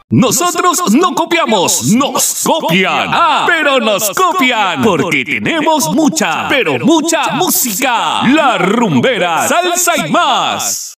Nosotros no copiamos, nos copian. Pero nos copian porque tenemos mucha, pero mucha música. La Rumbera, salsa y más.